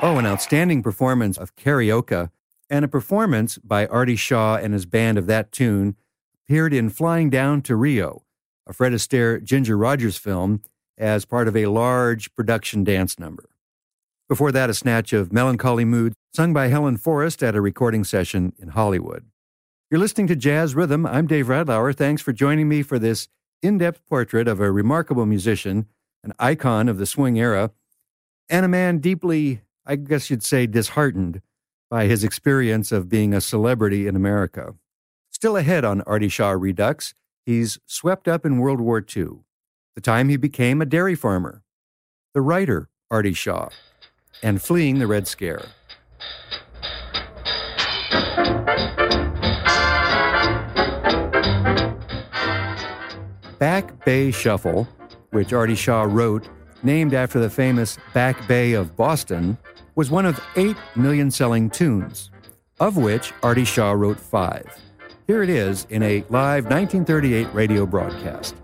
Oh, an outstanding performance of Karaoke, and a performance by Artie Shaw and his band of that tune appeared in Flying Down to Rio, a Fred Astaire Ginger Rogers film, as part of a large production dance number. Before that, a snatch of Melancholy Mood, sung by Helen Forrest at a recording session in Hollywood. You're listening to Jazz Rhythm. I'm Dave Radlauer. Thanks for joining me for this in-depth portrait of a remarkable musician, an icon of the swing era, and a man deeply, I guess you'd say, disheartened by his experience of being a celebrity in America. Still ahead on Artie Shaw Redux, he's swept up in World War II, the time he became a dairy farmer, the writer Artie Shaw, and fleeing the Red Scare. Back Bay Shuffle, which Artie Shaw wrote, named after the famous Back Bay of Boston, was one of 8 million-selling tunes, of which Artie Shaw wrote 5. Here it is in a live 1938 radio broadcast.